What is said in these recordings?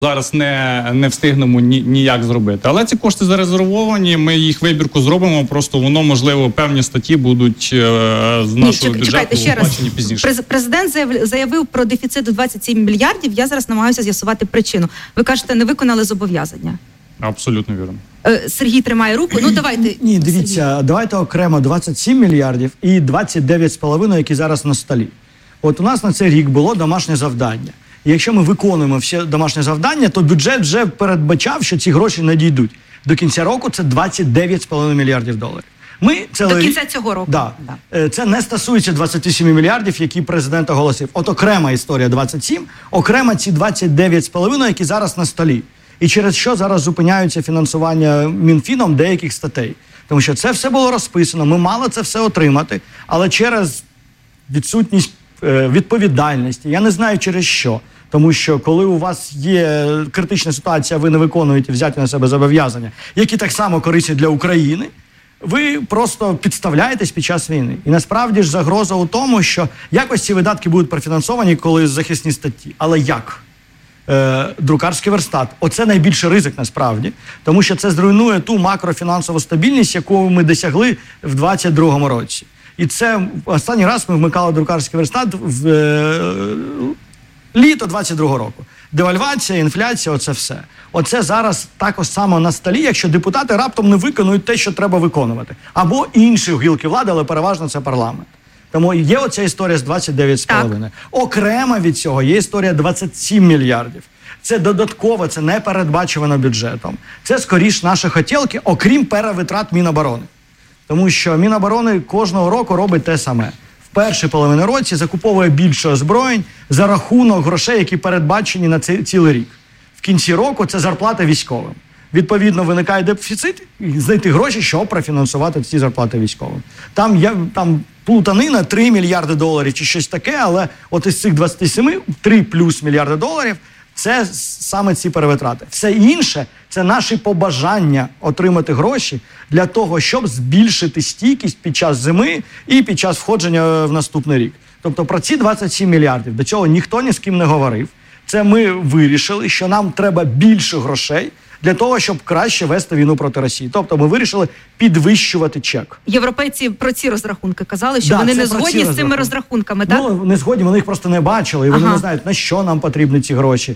зараз не встигнемо ніяк зробити. Але ці кошти зарезервовані, ми їх вибірку зробимо, просто воно, можливо, певні статті будуть з нашого бюджету оплачені пізніше. Президент заявив про дефіцит у 27 мільярдів, я зараз намагаюся з'ясувати причину. Ви кажете, не виконали зобов'язання. Абсолютно вірно. Сергій тримає руку, давайте. Ні, дивіться, давайте окремо 27 мільярдів і 29,5, які зараз на столі. От у нас на цей рік було домашнє завдання. І якщо ми виконуємо всі домашні завдання, то бюджет вже передбачав, що ці гроші надійдуть. До кінця року це 29,5 мільярдів доларів. До кінця цього року. Да. Це не стосується 27 мільярдів, які президент оголосив. От окрема історія 27, окремо ці 29,5, які зараз на столі. І через що зараз зупиняються фінансування Мінфіном деяких статей. Тому що це все було розписано, ми мали це все отримати, але через відсутність відповідальності, я не знаю через що. Тому що коли у вас є критична ситуація, ви не виконуєте взяті на себе зобов'язання, які так само корисні для України, ви просто підставляєтесь під час війни. І насправді ж загроза у тому, що якось ці видатки будуть профінансовані, коли захисні статті. Але як? Друкарський верстат. Оце найбільший ризик насправді, тому що це зруйнує ту макрофінансову стабільність, яку ми досягли в 2022 році. І це останній раз ми вмикали друкарський верстат в літо 2022 року. Девальвація, інфляція, оце все. Оце зараз також само на столі, якщо депутати раптом не виконують те, що треба виконувати. Або інші гілки влади, але переважно це парламент. Тому є оця історія з 29,5. Окремо від цього є історія 27 мільярдів. Це додатково, це не передбачено бюджетом. Це скоріш наші хотілки, окрім перевитрат Міноборони. Тому що Міноборони кожного року робить те саме. В першій половині році закуповує більше озброєнь за рахунок грошей, які передбачені на цілий рік. В кінці року це зарплата військовим. Відповідно, виникає дефіцит, і знайти гроші, щоб профінансувати ці зарплати військовим. Там плутанина 3 мільярди доларів чи щось таке, але от із цих 27 3 плюс мільярди доларів це саме ці перевитрати. Все інше – це наші побажання отримати гроші для того, щоб збільшити стійкість під час зими і під час входження в наступний рік. Тобто про ці 27 мільярдів, до цього ніхто ні з ким не говорив. Це ми вирішили, що нам треба більше грошей для того, щоб краще вести війну проти Росії. Тобто ми вирішили підвищувати чек. Європейці про ці розрахунки казали, що вони не згодні з цими розрахунками, так? Ну, не згодні, вони їх просто не бачили, і вони не знають, на що нам потрібні ці гроші,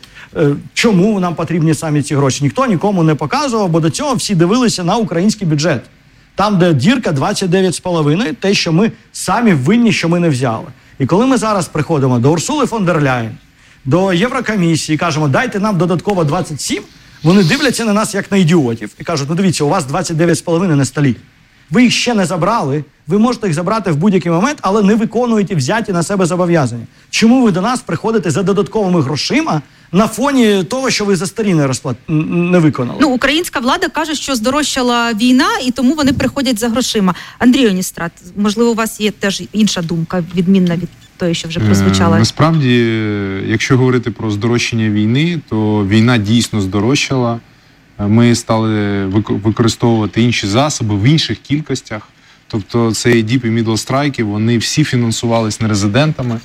чому нам потрібні самі ці гроші. Ніхто нікому не показував, бо до цього всі дивилися на український бюджет. Там, де дірка 29,5, те, що ми самі винні, що ми не взяли. І коли ми зараз приходимо до Урсули фон дер Ляєн, до Єврокомісії, кажемо, дайте нам додатково 27, вони дивляться на нас як на ідіотів і кажуть, ну дивіться, у вас 29,5 на столі. Ви їх ще не забрали, ви можете їх забрати в будь-який момент, але не виконуєте взяті на себе зобов'язання. Чому ви до нас приходите за додатковими грошима на фоні того, що ви за старі не виконали? Ну, українська влада каже, що здорожчала війна, і тому вони приходять за грошима. Андрій Оністрат, можливо, у вас є теж інша думка, відмінна від тої, що вже прозвучала? Насправді, якщо говорити про здорожчання війни, то війна дійсно здорожчала. Ми стали використовувати інші засоби в інших кількостях. Тобто цей Deep і Middle страйки, вони всі фінансувались нерезидентами.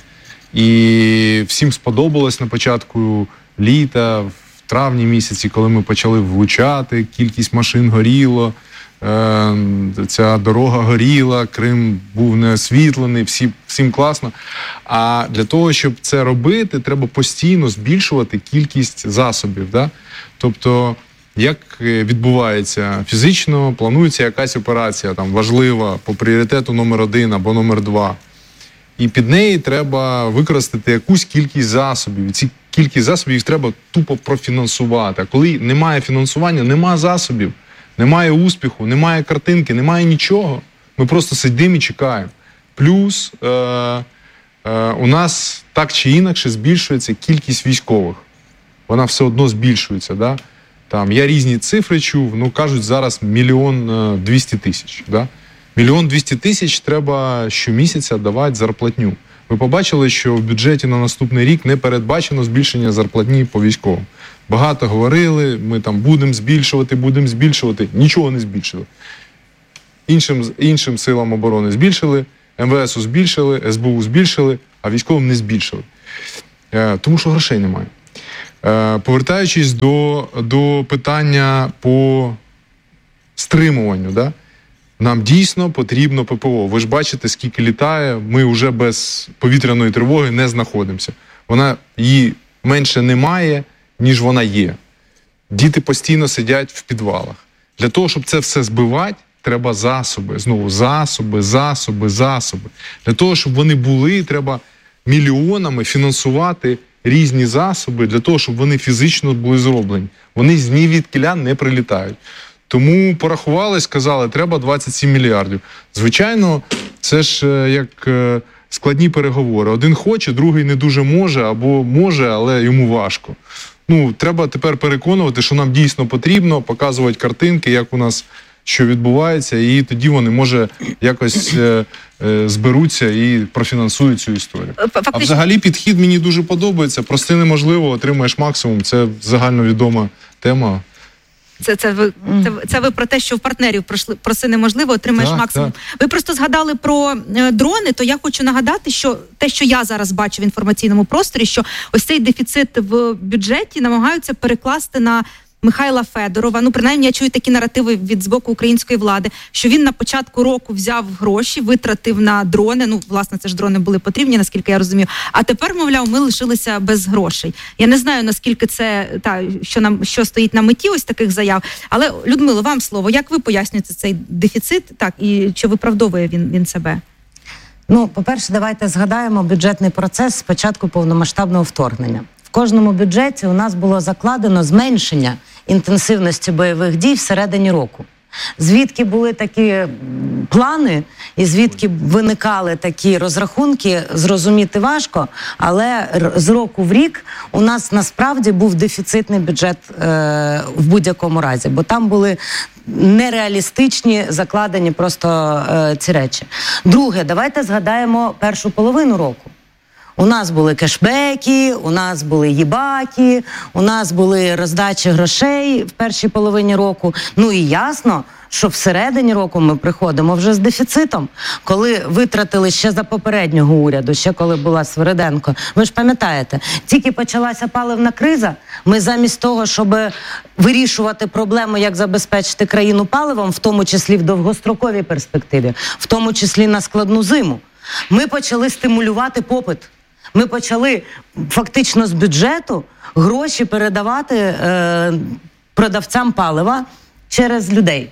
І всім сподобалось на початку літа, в травні місяці, коли ми почали влучати, кількість машин горіло, ця дорога горіла, Крим був не освітлений, всім класно. А для того, щоб це робити, треба постійно збільшувати кількість засобів. Да? Тобто, як відбувається фізично, планується якась операція там, важлива по пріоритету номер 1 або номер 2. І під неї треба використати якусь кількість засобів. І ці кількість засобів їх треба тупо профінансувати. А коли немає фінансування, немає засобів, немає успіху, немає картинки, немає нічого. Ми просто сидимо і чекаємо. Плюс у нас так чи інакше збільшується кількість військових. Вона все одно збільшується. Да? Там, я різні цифри чув, ну кажуть зараз 1 200 000. Да? 1 200 000 треба щомісяця давати зарплатню. Ви побачили, що в бюджеті на наступний рік не передбачено збільшення зарплатні по військовим. Багато говорили, ми там будемо збільшувати. Нічого не збільшили. Іншим силам оборони збільшили, МВСу збільшили, СБУ збільшили, а військовим не збільшили. Тому що грошей немає. Повертаючись до питання по стримуванню, да? Нам дійсно потрібно ППО. Ви ж бачите, скільки літає, ми вже без повітряної тривоги не знаходимося. Її менше немає, ніж вона є. Діти постійно сидять в підвалах. Для того, щоб це все збивати, треба засоби. Знову засоби. Для того, щоб вони були, треба мільйонами фінансувати різні засоби для того, щоб вони фізично були зроблені. Вони з ні-від-кіля не прилітають. Тому порахували, сказали, треба 27 мільярдів. Звичайно, це ж як складні переговори. Один хоче, другий не дуже може, або може, але йому важко. Треба тепер переконувати, що нам дійсно потрібно, показувати картинки, як у нас що відбувається, і тоді вони, може, якось зберуться і профінансують цю історію. А взагалі підхід мені дуже подобається. Прости неможливо, отримаєш максимум. Це загальновідома тема. Це ви про те, що в партнерів проси неможливо, отримаєш максимум. Так. Ви просто згадали про дрони, то я хочу нагадати, що те, що я зараз бачу в інформаційному просторі, що ось цей дефіцит в бюджеті намагаються перекласти на Михайла Федорова. Принаймні, я чую такі наративи з боку української влади, що він на початку року взяв гроші, витратив на дрони. Власне, це ж дрони були потрібні, наскільки я розумію. А тепер, мовляв, ми лишилися без грошей. Я не знаю, наскільки це, що стоїть на меті ось таких заяв. Але, Людмило, вам слово. Як ви пояснюєте цей дефіцит? І чи виправдовує він себе? По-перше, давайте згадаємо бюджетний процес з початку повномасштабного вторгнення. В кожному бюджеті у нас було закладено зменшення інтенсивності бойових дій всередині року. Звідки були такі плани і звідки виникали такі розрахунки, зрозуміти важко, але з року в рік у нас насправді був дефіцитний бюджет в будь-якому разі, бо там були нереалістичні закладені просто ці речі. Друге, давайте згадаємо першу половину року. У нас були кешбеки, у нас були їбаки, у нас були роздачі грошей в першій половині року. І ясно, що всередині року ми приходимо вже з дефіцитом. Коли витратили ще за попереднього уряду, ще коли була Свириденко, ви ж пам'ятаєте, тільки почалася паливна криза, ми замість того, щоб вирішувати проблему, як забезпечити країну паливом, в тому числі в довгостроковій перспективі, в тому числі на складну зиму, ми почали стимулювати попит. Ми почали фактично з бюджету гроші передавати продавцям палива через людей.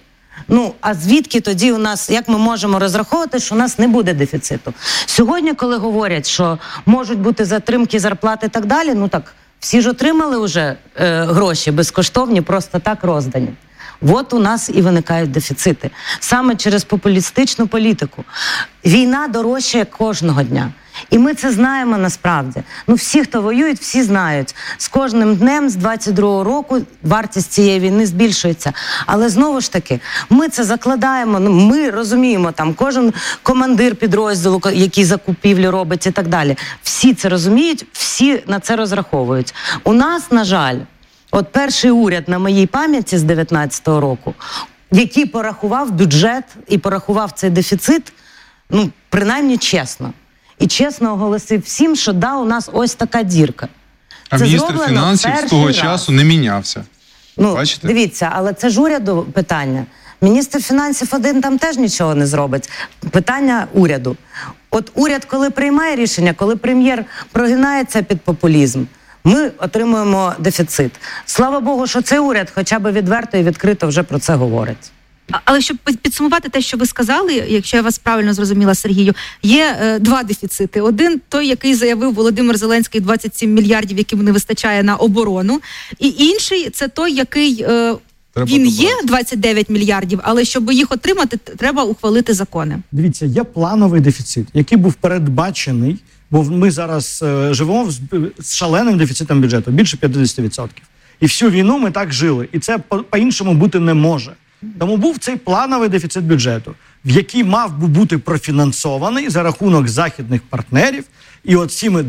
А звідки тоді у нас, як ми можемо розраховувати, що у нас не буде дефіциту? Сьогодні, коли говорять, що можуть бути затримки зарплати і так далі, всі ж отримали вже гроші безкоштовні, просто так роздані. От у нас і виникають дефіцити. Саме через популістичну політику. Війна дорожчає кожного дня. І ми це знаємо насправді. Всі, хто воюють, всі знають. З кожним днем, з 22-го року, вартість цієї війни збільшується. Але знову ж таки, ми це закладаємо, ми розуміємо, кожен командир підрозділу, який закупівлю робить і так далі. Всі це розуміють, всі на це розраховують. У нас, на жаль, перший уряд на моїй пам'яті з 19-го року, який порахував бюджет і порахував цей дефіцит, принаймні чесно. І чесно оголосив всім, що у нас ось така дірка. А міністр фінансів з того часу не мінявся. Бачите? Дивіться, але це ж уряду питання. Міністр фінансів один там теж нічого не зробить. Питання уряду. Уряд, коли приймає рішення, коли прем'єр прогинається під популізм, ми отримуємо дефіцит. Слава Богу, що цей уряд хоча б відверто і відкрито вже про це говорить. Але щоб підсумувати те, що ви сказали, якщо я вас правильно зрозуміла, Сергію, є два дефіцити. Один той, який заявив Володимир Зеленський, 27 мільярдів, яким не вистачає на оборону. І інший – це той, який він є, 29 мільярдів, але щоб їх отримати, треба ухвалити закони. Дивіться, є плановий дефіцит, який був передбачений, бо ми зараз живемо з шаленим дефіцитом бюджету, більше 50%. І всю війну ми так жили. І це по-іншому бути не може. Тому був цей плановий дефіцит бюджету, в який мав би бути профінансований за рахунок західних партнерів і цими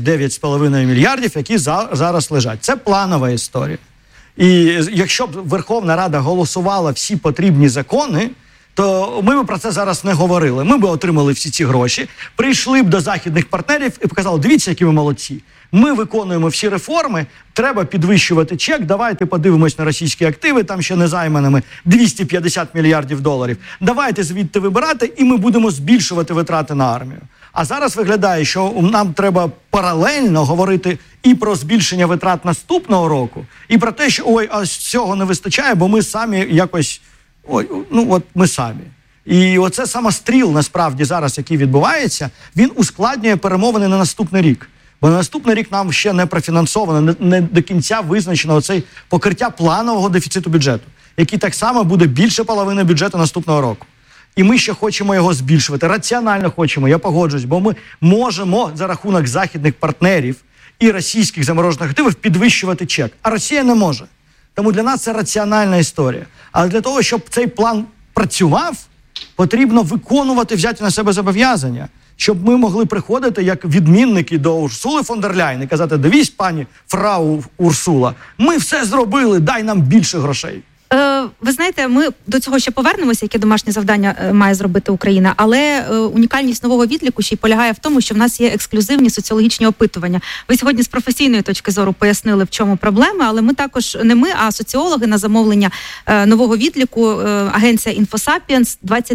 29,5 мільярдів, які зараз лежать. Це планова історія. І якщо б Верховна Рада голосувала всі потрібні закони, то ми б про це зараз не говорили. Ми б отримали всі ці гроші, прийшли б до західних партнерів і показали, дивіться, які ми молодці. Ми виконуємо всі реформи, треба підвищувати чек, давайте подивимось на російські активи, там ще незайманими 250 мільярдів доларів. Давайте звідти вибирати, і ми будемо збільшувати витрати на армію. А зараз виглядає, що нам треба паралельно говорити і про збільшення витрат наступного року, і про те, що а цього не вистачає, бо ми самі якось, ми самі. І оце самостріл, насправді, зараз, який відбувається, він ускладнює перемовини на наступний рік. Бо на наступний рік нам ще не профінансовано, не до кінця визначено оцей покриття планового дефіциту бюджету, який так само буде більше половини бюджету наступного року. І ми ще хочемо його збільшувати. Раціонально хочемо, я погоджуюсь, бо ми можемо за рахунок західних партнерів і російських заморожених активів підвищувати чек. А Росія не може. Тому для нас це раціональна історія. Але для того, щоб цей план працював, потрібно виконувати взяті на себе зобов'язання. Щоб ми могли приходити як відмінники до Урсули фон дер Ляйн і казати, дивіться, пані фрау Урсула, ми все зробили, дай нам більше грошей. Ви знаєте, ми до цього ще повернемося, яке домашнє завдання має зробити Україна, але унікальність нового відліку ще й полягає в тому, що в нас є ексклюзивні соціологічні опитування. Ви сьогодні з професійної точки зору пояснили, в чому проблема, але ми також, не ми, а соціологи на замовлення нового відліку, агенція InfoSapiens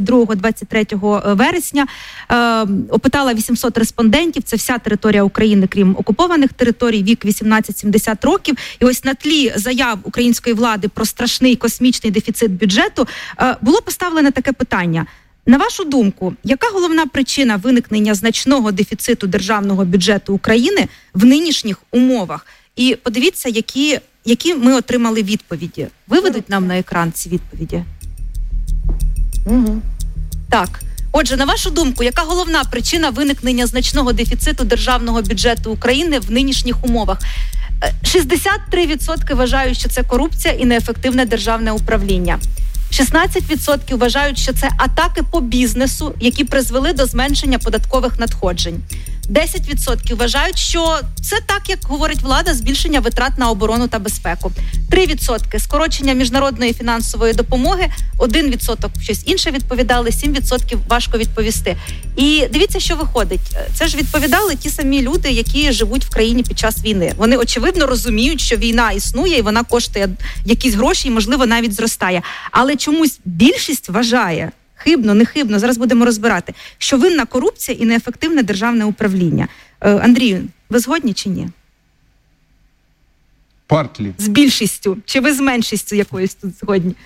22-23 вересня опитала 800 респондентів, це вся територія України, крім окупованих територій, вік 18-70 років. І ось на тлі заяв української влади про страшний космічний дефіцит бюджету, було поставлене таке питання. На вашу думку, яка головна причина виникнення значного дефіциту державного бюджету України в нинішніх умовах? І подивіться, які ми отримали відповіді. Виведуть нам на екран ці відповіді? Угу. Так. Отже, на вашу думку, яка головна причина виникнення значного дефіциту державного бюджету України в нинішніх умовах? 63% вважають, що це корупція і неефективне державне управління. 16% вважають, що це атаки по бізнесу, які призвели до зменшення податкових надходжень. 10% вважають, що це так, як говорить влада, збільшення витрат на оборону та безпеку. 3% – скорочення міжнародної фінансової допомоги, 1% щось інше відповідали, 7% важко відповісти. І дивіться, що виходить. Це ж відповідали ті самі люди, які живуть в країні під час війни. Вони, очевидно, розуміють, що війна існує і вона коштує якісь гроші і, можливо, навіть зростає. Але чомусь більшість вважає, хибно, не хибно, зараз будемо розбирати, що винна корупція і неефективне державне управління. Андрію, ви згодні чи ні? Партлі. З більшістю. Чи ви з меншістю якоюсь тут згодні?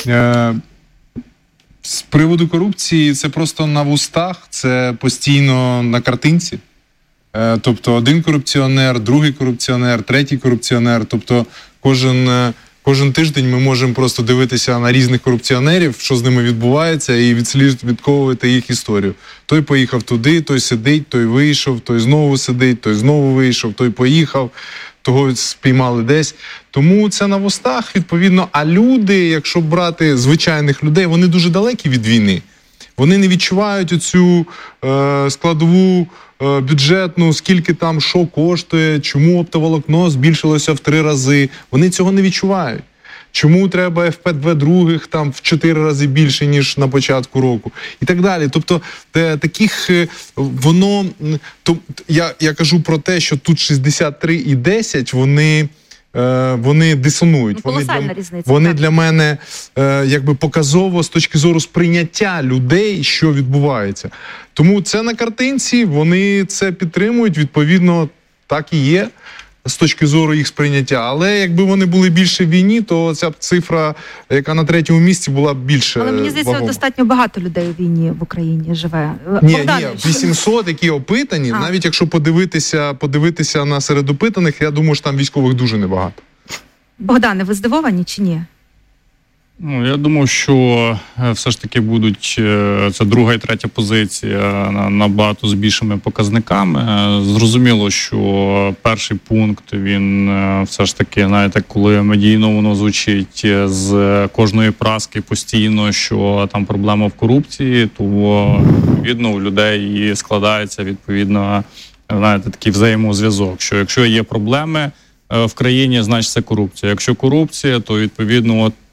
З приводу корупції це просто на вустах, це постійно на картинці. Тобто один корупціонер, другий корупціонер, третій корупціонер. Тобто кожен тиждень ми можемо просто дивитися на різних корупціонерів, що з ними відбувається, і відслідковувати їх історію. Той поїхав туди, той сидить, той вийшов, той знову сидить, той знову вийшов, той поїхав, того спіймали десь. Тому це на вустах, відповідно. А люди, якщо брати звичайних людей, вони дуже далекі від війни. Вони не відчувають оцю складову бюджетну, скільки там що коштує, чому оптоволокно збільшилося в 3 рази. Вони цього не відчувають. Чому треба ФП-2 других там в 4 рази більше, ніж на початку року. І так далі. Тобто, таких, воно... Я кажу про те, що тут 63 і 10, вони дисонують. Вони для мене якби показово з точки зору сприйняття людей, що відбувається. Тому це на картинці, вони це підтримують, відповідно, так і є з точки зору їх сприйняття. Але якби вони були більше в війні, то ця цифра, яка на 3-му місці, була більше вагома. Але мені здається, достатньо багато людей у війні в Україні живе. Ні, 800, які опитані, навіть якщо подивитися на серед опитаних, я думаю, що там військових дуже небагато. Богдане, ви здивовані чи ні? Я думаю, що все ж таки будуть, це друга і третя позиція набагато з більшими показниками. Зрозуміло, що перший пункт, він все ж таки, знаєте, коли медійно воно звучить з кожної праски постійно, що там проблема в корупції, то відповідно у людей і складається відповідно, знаєте, такий взаємозв'язок, що якщо є проблеми в країні, значить це корупція. Якщо корупція, то відповідно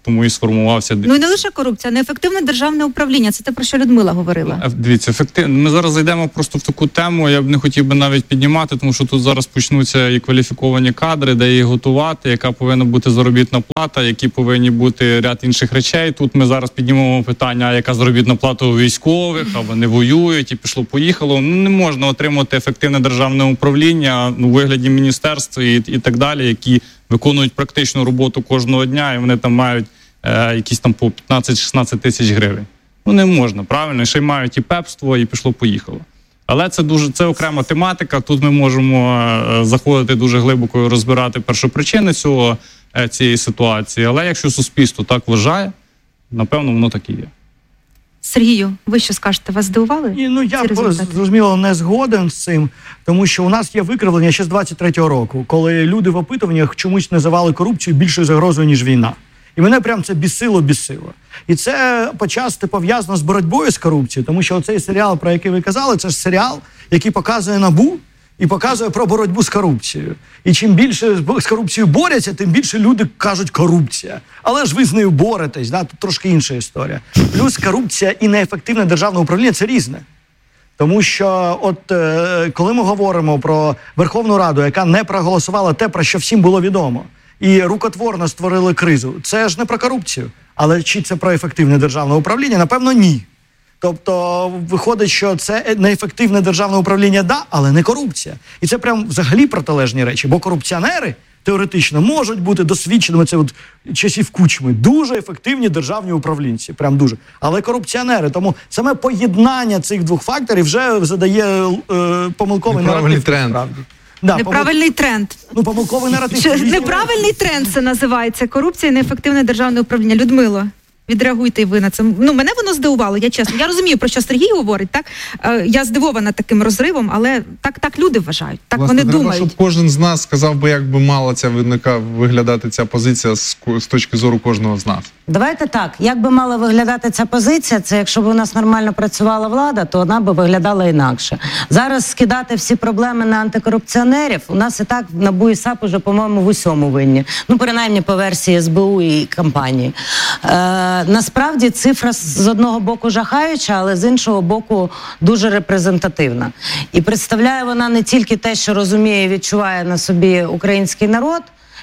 тому і сформувався. Ну і не лише корупція, неефективне державне управління. Це те, про що Людмила говорила. Дивіться, ми зараз зайдемо просто в таку тему, я б не хотів би навіть піднімати, тому що тут зараз почнуться і кваліфіковані кадри, де їх готувати, яка повинна бути заробітна плата, які повинні бути ряд інших речей. Тут ми зараз піднімемо питання, яка заробітна плата у військових, а вони воюють і пішло-поїхало. Ну, не можна отримати ефективне державне управління у вигляді міністерства і так далі, які виконують практичну роботу кожного дня, і вони там мають якісь там по 15-16 тисяч гривень. Ну, не можна, правильно? Ще й мають і пепство, і пішло-поїхало. Але це окрема тематика. Тут ми можемо заходити дуже глибоко і розбирати першопричини цієї ситуації. Але якщо суспільство так вважає, напевно, воно так і є. Сергію, ви що скажете? Вас здивували? Я зрозуміло не згоден з цим, тому що у нас є викривлення ще з 23-го року, коли люди в опитуваннях чомусь називали корупцію більшою загрозою, ніж війна. І мене прям це бісило. І це почасти пов'язано з боротьбою з корупцією, тому що оцей серіал, про який ви казали, це ж серіал, який показує НАБУ і показує про боротьбу з корупцією. І чим більше з корупцією борються, тим більше люди кажуть корупція. Але ж ви з нею боретесь, да? Тут трошки інша історія. Плюс корупція і неефективне державне управління – це різне. Тому що коли ми говоримо про Верховну Раду, яка не проголосувала те, про що всім було відомо, і рукотворно створили кризу, це ж не про корупцію. Але чи це про ефективне державне управління? Напевно, ні. Тобто, виходить, що це неефективне державне управління, да, але не корупція. І це прям взагалі протилежні речі, бо корупціонери теоретично можуть бути досвідченими, це от часів Кучми, дуже ефективні державні управлінці, прям дуже. Але корупціонери, тому саме поєднання цих двох факторів вже задає помилковий наратив. Тренд. Да, неправильний тренд. Помилковий наратив. Неправильний тренд це називається. Корупція і неефективне державне управління. Людмило, відреагуйте і ви на це. Мене воно здивувало, я чесно. Я розумію, про що Сергій говорить, так? Я здивована таким розривом, але так люди вважають, так власне, вони думають. Щоб кожен з нас сказав би, як би мала виглядати ця позиція з точки зору кожного з нас. Давайте так, як би мала виглядати ця позиція, це якщо б у нас нормально працювала влада, то вона би виглядала інакше. Зараз скидати всі проблеми на антикорупціонерів, у нас і так НАБУ і САП уже, по-моєму, в усьому винні. Принаймні по версії СБУ і компанії. Насправді цифра з одного боку жахаюча, але з іншого боку дуже репрезентативна. І представляє вона не тільки те, що розуміє і відчуває на собі український народ,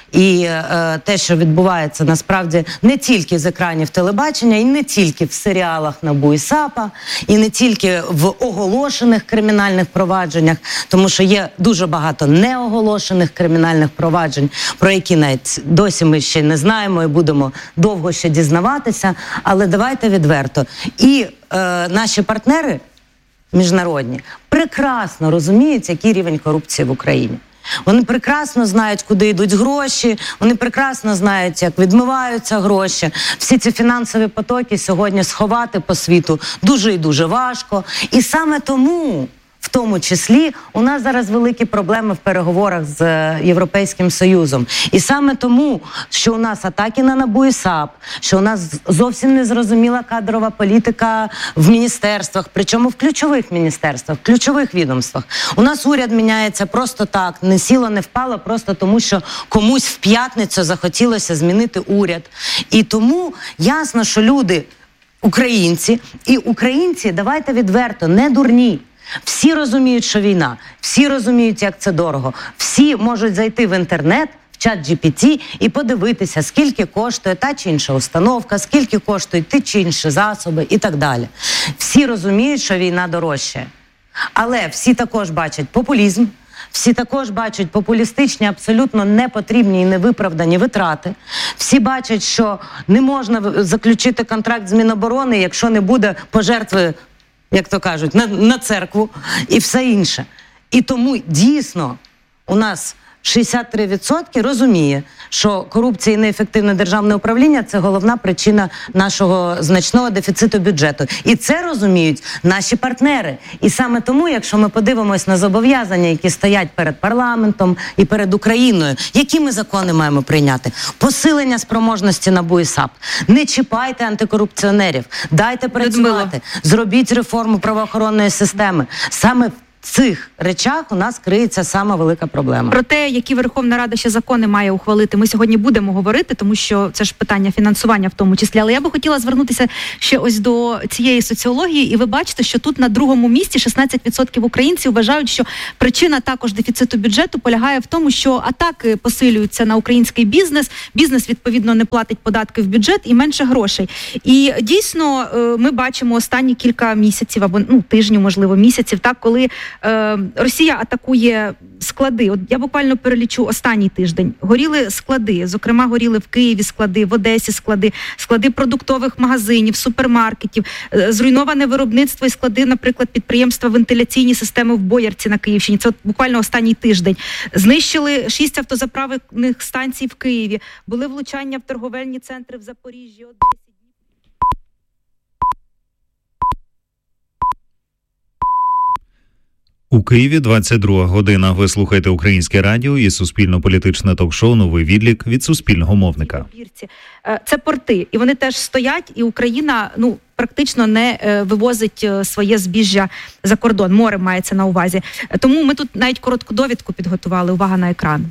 і те, що відбувається насправді не тільки з екранів телебачення, і не тільки в серіалах НАБУ і САПа, і не тільки в оголошених кримінальних провадженнях, тому що є дуже багато неоголошених кримінальних проваджень, про які навіть досі ми ще не знаємо і будемо довго ще дізнаватися, але давайте відверто. І наші партнери міжнародні прекрасно розуміють, який рівень корупції в Україні. Вони прекрасно знають, куди йдуть гроші, вони прекрасно знають, як відмиваються гроші. Всі ці фінансові потоки сьогодні сховати по світу дуже і дуже важко. І саме тому, в тому числі, у нас зараз великі проблеми в переговорах з Європейським Союзом. І саме тому, що у нас атаки на НАБУ і САП, що у нас зовсім незрозуміла кадрова політика в міністерствах, причому в ключових міністерствах, в ключових відомствах. У нас уряд міняється просто так, не сіло, не впало, просто тому, що комусь в п'ятницю захотілося змінити уряд. І тому ясно, що люди, українці, давайте відверто, не дурні. Всі розуміють, що війна, всі розуміють, як це дорого, всі можуть зайти в інтернет, в чат GPT і подивитися, скільки коштує та чи інша установка, скільки коштують ті чи інші засоби і так далі. Всі розуміють, що війна дорожчає. Але всі також бачать популізм, всі також бачать популістичні, абсолютно непотрібні і невиправдані витрати. Всі бачать, що не можна заключити контракт з Міноборони, якщо не буде пожертви, як то кажуть, на церкву і все інше. І тому дійсно у нас 63% розуміє, що корупція і неефективне державне управління – це головна причина нашого значного дефіциту бюджету. І це розуміють наші партнери. І саме тому, якщо ми подивимось на зобов'язання, які стоять перед парламентом і перед Україною, які ми закони маємо прийняти? Посилення спроможності НАБУ і САП. Не чіпайте антикорупціонерів. Дайте працювати. Зробіть реформу правоохоронної системи. Саме цих речах у нас криється сама велика проблема. Про те, які Верховна Рада ще закони має ухвалити, ми сьогодні будемо говорити, тому що це ж питання фінансування в тому числі. Але я би хотіла звернутися ще ось до цієї соціології, і ви бачите, що тут на другому місці 16% українців вважають, що причина також дефіциту бюджету полягає в тому, що атаки посилюються на український бізнес, бізнес, відповідно, не платить податки в бюджет і менше грошей. І дійсно ми бачимо останні кілька місяців, або тижнів, можливо, місяців, так, коли Росія атакує склади. От я буквально перелічу останній тиждень. Горіли склади, зокрема, горіли в Києві склади, в Одесі склади продуктових магазинів, супермаркетів, зруйноване виробництво і склади, наприклад, підприємства вентиляційні системи в Боярці на Київщині. Це от буквально останній тиждень. Знищили 6 автозаправних станцій в Києві, були влучання в торговельні центри в Запоріжжі, Одесі. У Києві 22 година. Ви слухаєте Українське радіо і суспільно-політичне ток-шоу «Новий відлік» від Суспільного мовника. Це порти, і вони теж стоять, і Україна, практично не вивозить своє збіжжя за кордон. Море мається на увазі. Тому ми тут навіть коротку довідку підготували. Увага на екран.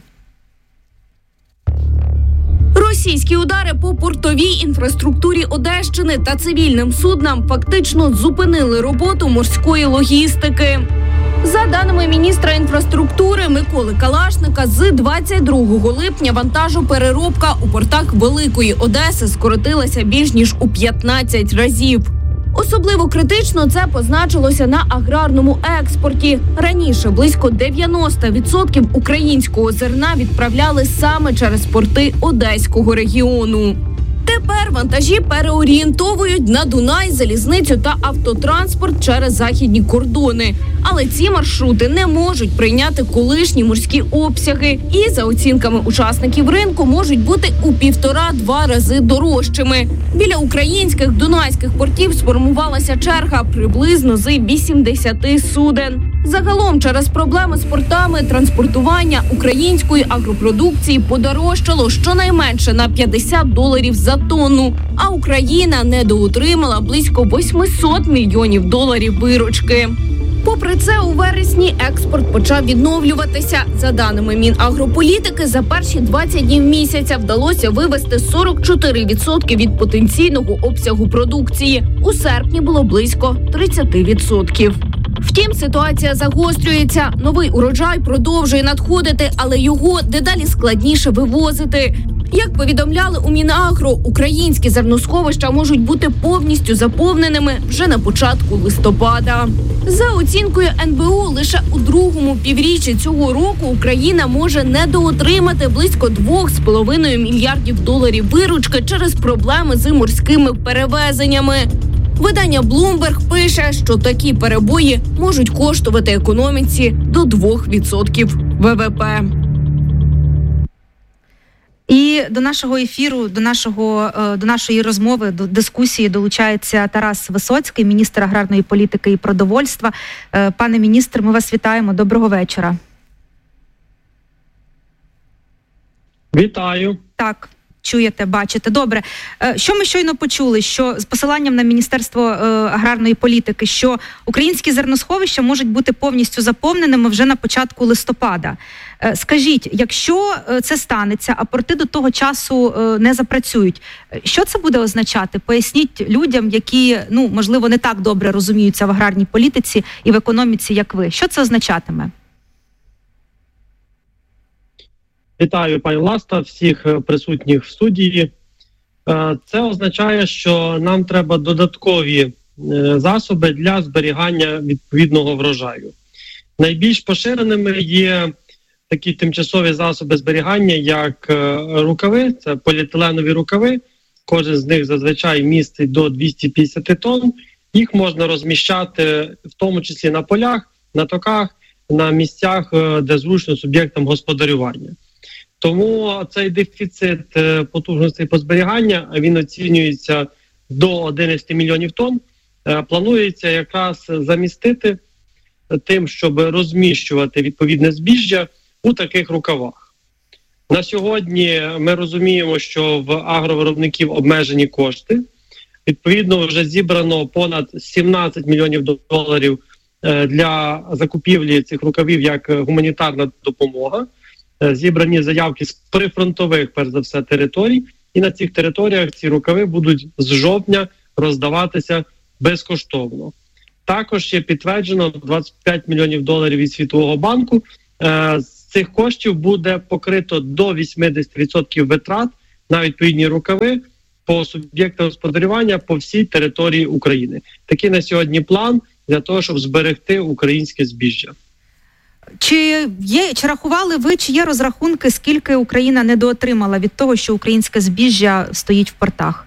Російські удари по портовій інфраструктурі Одещини та цивільним суднам фактично зупинили роботу морської логістики. За даними міністра інфраструктури Миколи Калашника, з 22 липня вантажопереробка у портах Великої Одеси скоротилася більш ніж у 15 разів. Особливо критично це позначилося на аграрному експорті. Раніше близько 90% українського зерна відправляли саме через порти Одеського регіону. Тепер вантажі переорієнтовують на Дунай, залізницю та автотранспорт через західні кордони. Але ці маршрути не можуть прийняти колишні морські обсяги і, за оцінками учасників ринку, можуть бути у 1,5-2 рази дорожчими. Біля українських дунайських портів сформувалася черга приблизно з 80 суден. Загалом через проблеми з портами транспортування української агропродукції подорожчало щонайменше на $50 за тонну, а Україна недоотримала близько $800 мільйонів виручки. Попри це, у вересні експорт почав відновлюватися. За даними Мінагрополітики, за перші 20 днів місяця вдалося вивезти 44% від потенційного обсягу продукції. У серпні було близько 30%. Втім, ситуація загострюється. Новий урожай продовжує надходити, але його дедалі складніше вивозити. Як повідомляли у Мінагро, українські зерносховища можуть бути повністю заповненими вже на початку листопада. За оцінкою НБУ, лише у другому півріччі цього року Україна може недоотримати близько $2,5 мільярдів виручки через проблеми з морськими перевезеннями. Видання Bloomberg пише, що такі перебої можуть коштувати економіці до 2% ВВП. І до нашого ефіру, до нашої розмови, до дискусії долучається Тарас Висоцький, міністр аграрної політики і продовольства. Пане міністр, ми вас вітаємо. Доброго вечора. Вітаю. Так. Чуєте, бачите. Добре. Що ми щойно почули, що з посиланням на Міністерство аграрної політики, що українські зерносховища можуть бути повністю заповненими вже на початку листопада. Скажіть, якщо це станеться, а порти до того часу не запрацюють, що це буде означати? Поясніть людям, які, можливо, не так добре розуміються в аграрній політиці і в економіці, як ви. Що це означатиме? Вітаю, пані Власта, всіх присутніх в студії. Це означає, що нам треба додаткові засоби для зберігання відповідного врожаю. Найбільш поширеними є такі тимчасові засоби зберігання, як рукави, це поліетиленові рукави. Кожен з них зазвичай містить до 250 тонн. Їх можна розміщати в тому числі на полях, на токах, на місцях, де зручно суб'єктам господарювання. Тому цей дефіцит потужностей по зберігання, він оцінюється до 11 мільйонів тонн, планується якраз замістити тим, щоб розміщувати відповідне збіжжя у таких рукавах. На сьогодні ми розуміємо, що в агровиробників обмежені кошти. Відповідно, вже зібрано понад $17 мільйонів для закупівлі цих рукавів як гуманітарна допомога. Зібрані заявки з прифронтових, перш за все, територій, і на цих територіях ці рукави будуть з жовтня роздаватися безкоштовно. Також є підтверджено $25 мільйонів від Світового банку. З цих коштів буде покрито до 80% витрат на відповідні рукави по суб'єктам господарювання по всій території України. Такий на сьогодні план для того, щоб зберегти українське збіжжя. Чи рахували ви, чи є розрахунки, скільки Україна недоотримала від того, що українське збіжжя стоїть в портах?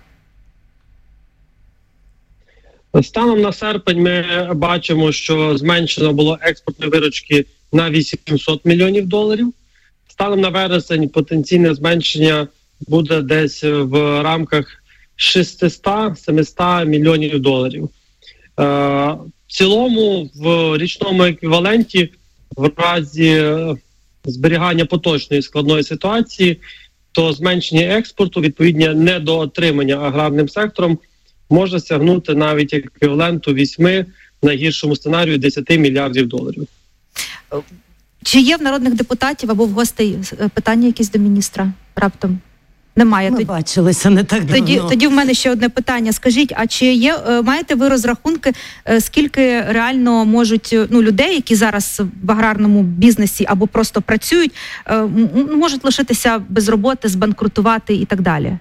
Станом на серпень ми бачимо, що зменшено було експортної виручки на $800 мільйонів. Станом на вересень потенційне зменшення буде десь в рамках $600-700 мільйонів. В цілому в річному еквіваленті в разі зберігання поточної складної ситуації, то зменшення експорту, відповідно недоотримання аграрним сектором, може сягнути навіть еквіваленту 8, в найгіршому сценарію $10 мільярдів. Чи є в народних депутатів або в гостей питання якісь до міністра раптом? Немає. Ми бачилися не так давно. Тоді в мене ще одне питання. Скажіть, а чи маєте ви розрахунки, скільки реально можуть людей, які зараз в аграрному бізнесі або просто працюють, можуть лишитися без роботи, збанкрутувати і так далі?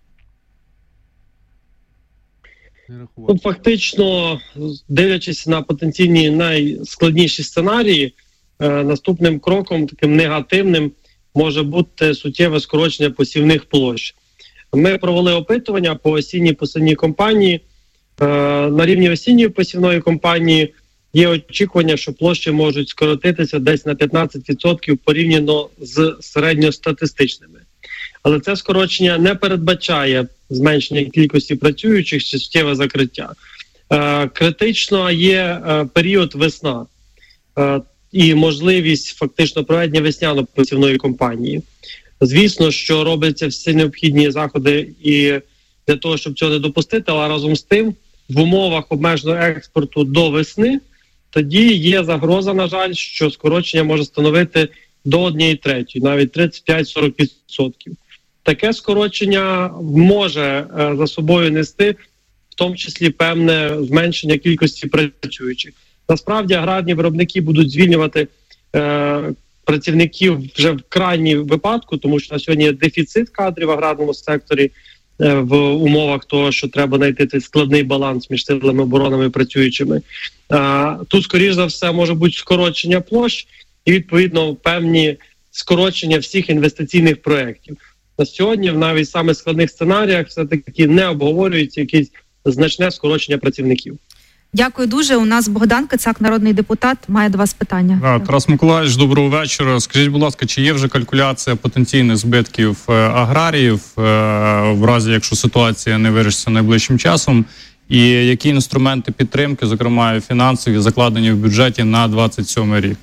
Фактично, дивлячись на потенційні найскладніші сценарії, наступним кроком, таким негативним, може бути суттєве скорочення посівних площ. Ми провели опитування по осінній посівній кампанії. На рівні осінньої посівної кампанії є очікування, що площі можуть скоротитися десь на 15% порівняно з середньостатистичними. Але це скорочення не передбачає зменшення кількості працюючих чи суттєве закриття. Критично є період весна і можливість фактично проведення весняно-посівної кампанії. Звісно, що робляться всі необхідні заходи і для того, щоб цього не допустити, але разом з тим в умовах обмеженого експорту до весни тоді є загроза, на жаль, що скорочення може становити до 1/3, навіть 35-40%. Таке скорочення може за собою нести в тому числі певне зменшення кількості працюючих. Насправді аграрні виробники будуть звільнювати працівників вже в крайній випадку, тому що на сьогодні є дефіцит кадрів в аграрному секторі в умовах того, що треба знайти цей складний баланс між силами оборони і працюючими. Тут, скоріш за все, може бути скорочення площ і, відповідно, певні скорочення всіх інвестиційних проєктів. На сьогодні, в навіть саме складних сценаріях, все-таки не обговорюється якесь значне скорочення працівників. Дякую дуже. У нас Богдан Кицак, народний депутат, має до вас питання. Тарас Миколаївич, доброго вечора. Скажіть, будь ласка, чи є вже калькуляція потенційних збитків аграріїв в разі, якщо ситуація не вирішиться найближчим часом? І які інструменти підтримки, зокрема фінансові, закладені в бюджеті на 27 рік?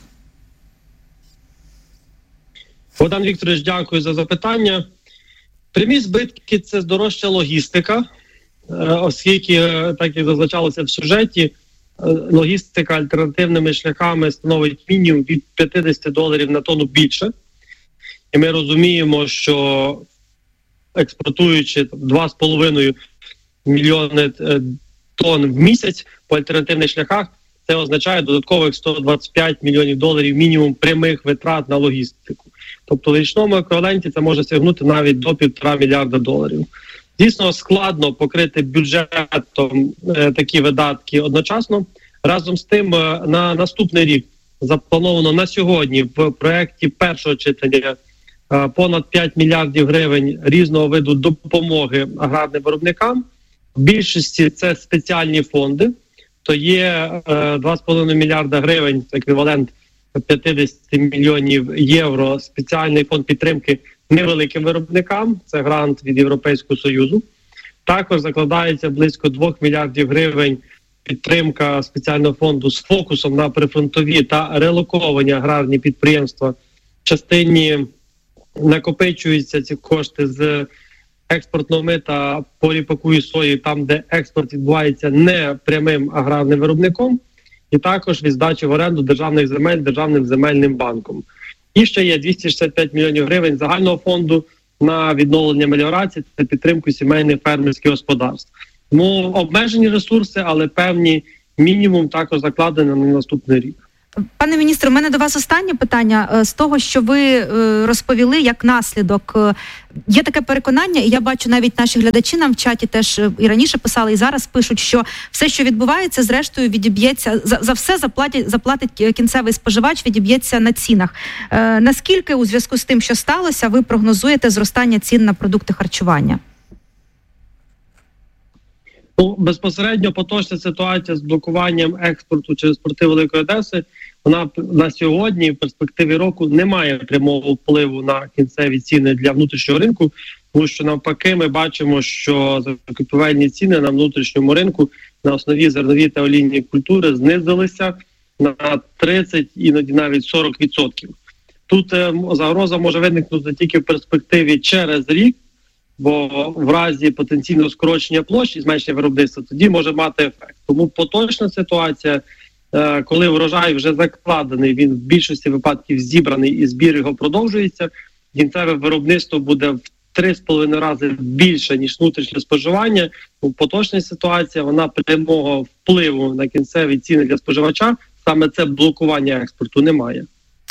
Богдан Вікторович, дякую за запитання. Прямі збитки – це здорожча логістика, оскільки, так як зазначалося в сюжеті, логістика альтернативними шляхами становить мінімум від $50 на тонну більше. І ми розуміємо, що експортуючи 2,5 мільйони тонн в місяць по альтернативних шляхах, це означає додаткових $125 мільйонів мінімум прямих витрат на логістику. Тобто в річному еквіваленті це може сягнути навіть до $1,5 мільярда. Дійсно складно покрити бюджетом такі видатки одночасно. Разом з тим, на наступний рік заплановано на сьогодні в проєкті першого читання понад $5 мільярдів різного виду допомоги аграрним виробникам. В більшості це спеціальні фонди, то є $2,5 мільярда, еквівалент 50 мільйонів євро, спеціальний фонд підтримки невеликим виробникам, це грант від Європейського Союзу. Також закладається близько $2 мільярдів підтримка спеціального фонду з фокусом на прифронтові та релоковані аграрні підприємства. В частині накопичуються ці кошти з експортного мита по ріпаку і сої, там, де експорт відбувається не прямим аграрним виробником. і також від здачі в оренду державних земель Державним земельним банком. І ще є 265 мільйонів гривень загального фонду на відновлення меліорації та підтримку сімейних фермерських господарств. Тому обмежені ресурси, але певні мінімум також закладені на наступний рік. Пане міністре, у мене до вас останнє питання. З того, що ви розповіли, як наслідок, є таке переконання, і я бачу, навіть наші глядачі нам в чаті теж і раніше писали, і зараз пишуть, що все, що відбувається, зрештою відіб'ється, за все заплатить кінцевий споживач, відіб'ється на цінах. Наскільки у зв'язку з тим, що сталося, ви прогнозуєте зростання цін на продукти харчування? Безпосередньо поточна ситуація з блокуванням експорту через порти Великої Одеси, вона на сьогодні, в перспективі року, не має прямого впливу на кінцеві ціни для внутрішнього ринку, тому що навпаки ми бачимо, що закупівельні ціни на внутрішньому ринку на основі зернові та олійні культури знизилися на 30, іноді навіть 40%. Тут загроза може виникнути тільки в перспективі через рік, бо в разі потенційного скорочення площ і зменшення виробництва тоді може мати ефект. Тому поточна ситуація, коли врожай вже закладений, він в більшості випадків зібраний і збір його продовжується, кінцеве виробництво буде в 3,5 рази більше, ніж внутрішнє споживання. Поточна ситуація, вона прямого впливу на кінцеві ціни для споживача, саме це блокування експорту, немає.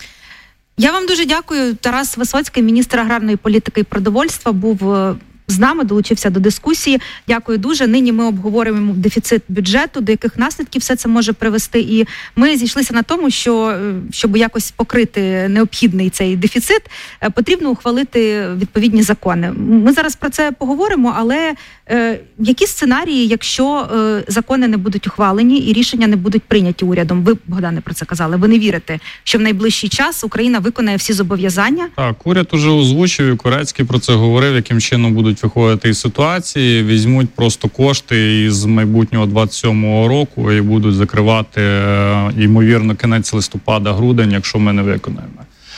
Я вам дуже дякую. Тарас Висоцький, міністр аграрної політики і продовольства, був з нами, долучився до дискусії. Дякую дуже. Нині ми обговорюємо дефіцит бюджету, до яких наслідків все це може привести. І ми зійшлися на тому, що, щоб якось покрити необхідний цей дефіцит, потрібно ухвалити відповідні закони. Ми зараз про це поговоримо, але які сценарії, якщо закони не будуть ухвалені і рішення не будуть прийняті урядом? Ви, Богдане, про це казали. Ви не вірите, що в найближчий час Україна виконає всі зобов'язання? Так, уряд уже озвучив, і Корецький про це говорив, яким чином будуть виходити із ситуації, візьмуть просто кошти із майбутнього 27-го року і будуть закривати, ймовірно, кінець листопада-грудень, якщо ми не виконаємо.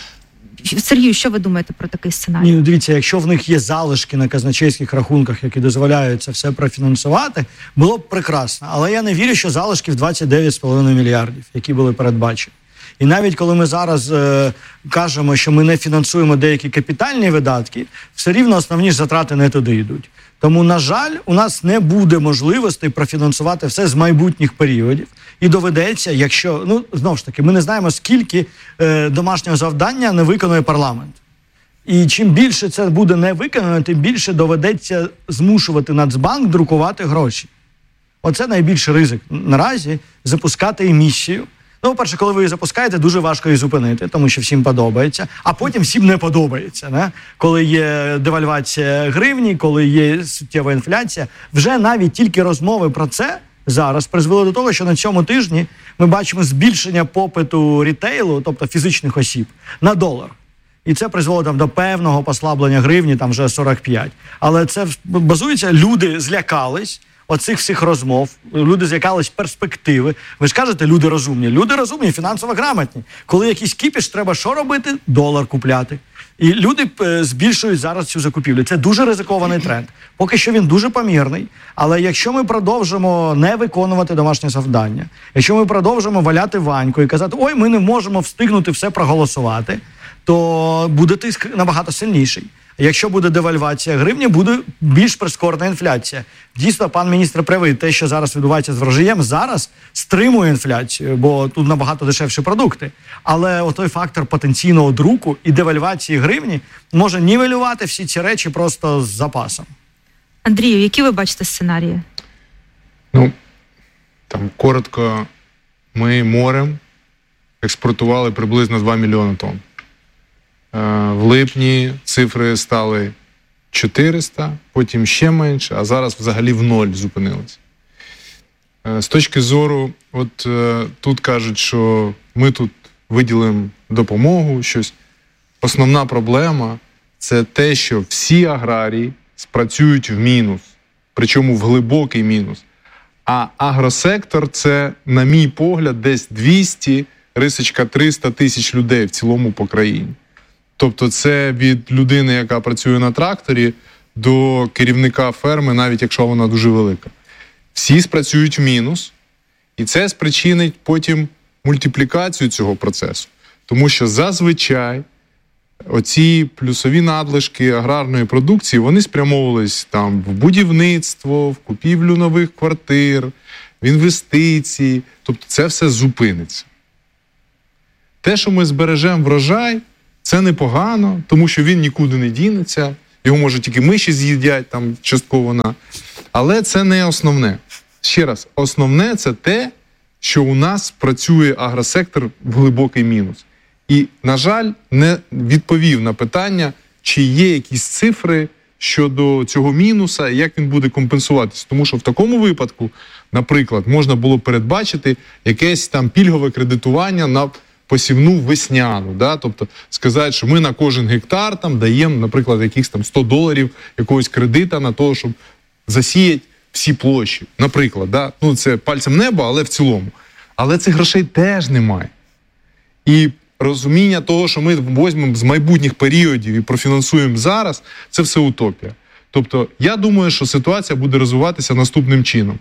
Сергію, що ви думаєте про такий сценарій? Ні, дивіться, якщо в них є залишки на казначейських рахунках, які дозволяють це все профінансувати, було б прекрасно. Але я не вірю, що залишків 29,5 мільярдів, які були передбачені. І навіть коли ми зараз кажемо, що ми не фінансуємо деякі капітальні видатки, все рівно основні ж затрати не туди йдуть. Тому, на жаль, у нас не буде можливостей профінансувати все з майбутніх періодів. І доведеться, якщо, знову ж таки, ми не знаємо, скільки домашнього завдання не виконує парламент. І чим більше це буде не виконано, тим більше доведеться змушувати Нацбанк друкувати гроші. Оце найбільший ризик наразі – запускати емісію. По-перше, коли ви її запускаєте, дуже важко її зупинити, тому що всім подобається, а потім всім не подобається. Не? Коли є девальвація гривні, коли є суттєва інфляція, вже навіть тільки розмови про це зараз призвели до того, що на цьому тижні ми бачимо збільшення попиту рітейлу, тобто фізичних осіб, на долар. І це призвело до певного послаблення гривні, там вже 45. Але це базується, люди злякались оцих всіх розмов, люди злякались перспективи. Ви ж кажете, люди розумні. Люди розумні, фінансово грамотні. Коли якийсь кіпіш, треба що робити? Долар купляти. І люди збільшують зараз цю закупівлю. Це дуже ризикований тренд. Поки що він дуже помірний, але якщо ми продовжимо не виконувати домашнє завдання, якщо ми продовжимо валяти Ваньку і казати, ой, ми не можемо встигнути все проголосувати, то буде тиск набагато сильніший. Якщо буде девальвація гривні, буде більш прискорена інфляція. Дійсно, пан міністр правий, те, що зараз відбувається з врожаєм, зараз стримує інфляцію, бо тут набагато дешевші продукти. Але отой фактор потенційного друку і девальвації гривні може нівелювати всі ці речі просто з запасом. Андрію, які ви бачите сценарії? Коротко, ми морем експортували приблизно 2 мільйони тонн. В липні цифри стали 400, потім ще менше, а зараз взагалі в ноль зупинилися. З точки зору, тут кажуть, що ми тут виділимо допомогу, щось. Основна проблема – це те, що всі аграрії спрацюють в мінус, причому в глибокий мінус. А агросектор – це, на мій погляд, десь 200-300 тисяч людей в цілому по країні. Тобто це від людини, яка працює на тракторі, до керівника ферми, навіть якщо вона дуже велика. Всі спрацюють в мінус, І це спричинить потім мультиплікацію цього процесу. Тому що зазвичай оці плюсові надлишки аграрної продукції, вони спрямовувались там в будівництво, в купівлю нових квартир, в інвестиції. Тобто це все зупиниться. Те, що ми збережемо врожай, це непогано, тому що він нікуди не дінеться. Його, може, тільки миші з'їдять, там, частково. Але це не основне. Ще раз, основне – це те, що у нас працює агросектор в глибокий мінус. І, на жаль, не відповів на питання, чи є якісь цифри щодо цього мінуса і як він буде компенсуватися. Тому що в такому випадку, наприклад, можна було передбачити якесь там пільгове кредитування на посівну весняну. Да? Тобто сказати, що ми на кожен гектар там даємо, наприклад, якихось там $100 якогось кредита на те, щоб засіяти всі площі. Наприклад, да? Ну це пальцем неба, але в цілому. Але цих грошей теж немає. І розуміння того, що ми візьмемо з майбутніх періодів і профінансуємо зараз, це все утопія. Тобто, я думаю, що ситуація буде розвиватися наступним чином.